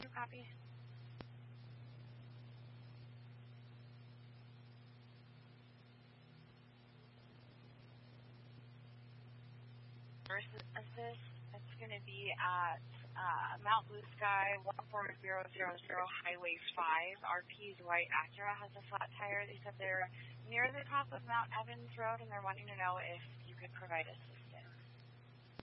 copy? Versus assist, it's going to be at Mount Blue Sky, 14000 Highway 5. RP's white Acura has a flat tire. They said they're near the top of Mount Evans Road, and they're wanting to know if you could provide assistance.